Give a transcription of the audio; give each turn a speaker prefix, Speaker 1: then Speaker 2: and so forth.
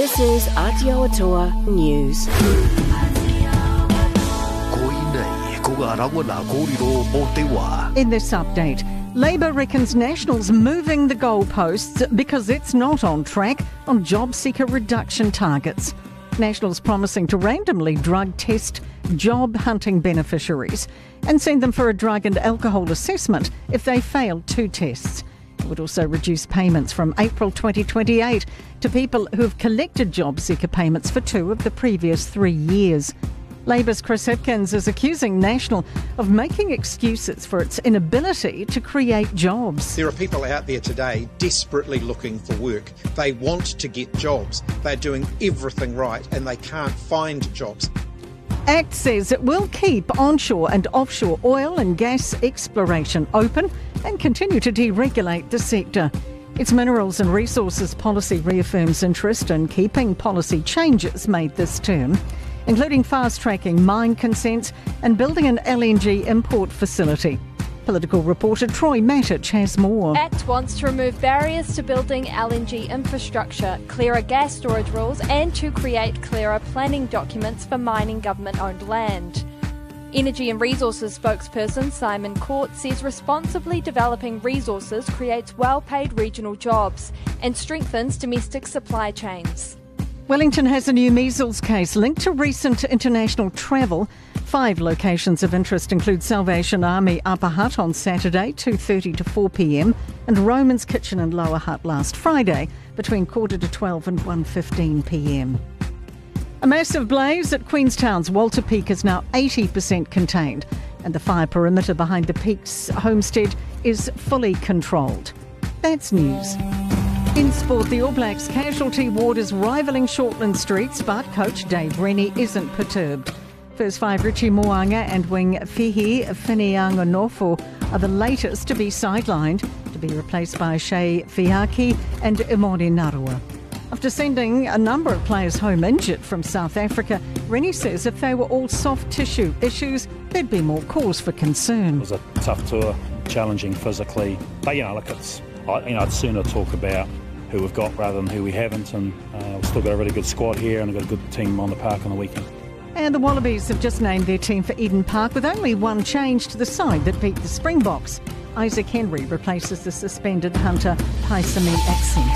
Speaker 1: This is Aotearoa News.
Speaker 2: In this update, Labour reckons National's moving the goalposts because it's not on track on job seeker reduction targets. National's promising to randomly drug test job hunting beneficiaries and send them for a drug and alcohol assessment if they fail 2 tests. It would also reduce payments from April 2028 to people who have collected job seeker payments for 2 of the previous 3 years. Labour's Chris Hipkins is accusing National of making excuses for its inability to create jobs.
Speaker 3: There are people out there today desperately looking for work. They want to get jobs. They're doing everything right and they can't find jobs.
Speaker 2: ACT says it will keep onshore and offshore oil and gas exploration open and continue to deregulate the sector. Its Minerals and Resources policy reaffirms interest in keeping policy changes made this term, including fast-tracking mine consents and building an LNG import facility. Political reporter Troy Matic has more.
Speaker 4: ACT wants to remove barriers to building LNG infrastructure, clearer gas storage rules and to create clearer planning documents for mining government-owned land. Energy and Resources spokesperson Simon Court says responsibly developing resources creates well-paid regional jobs and strengthens domestic supply chains.
Speaker 2: Wellington has a new measles case linked to recent international travel. 5 locations of interest include Salvation Army Upper Hutt on Saturday, 2:30 to 4 p.m, and Roman's Kitchen in Lower Hutt last Friday between 11:45 and 1:15 p.m. A massive blaze at Queenstown's Walter Peak is now 80% contained, and the fire perimeter behind the Peak's homestead is fully controlled. That's news. In sport, the All Blacks casualty ward is rivalling Shortland streets, but coach Dave Rennie isn't perturbed. First 5 Richie Mo'unga and wing Fihi Whinianganofo are the latest to be sidelined, to be replaced by Shea Fiaki and Imoni Narua. After sending a number of players home injured from South Africa, Rennie says if they were all soft tissue issues, there'd be more cause for concern.
Speaker 5: It was a tough tour, challenging physically, but I'd sooner talk about who we've got rather than who we haven't, and we've still got a really good squad here and we've got a good team on the park on the weekend.
Speaker 2: And the Wallabies have just named their team for Eden Park with only one change to the side that beat the Springboks. Isaac Henry replaces the suspended Hunter Paisami Accent.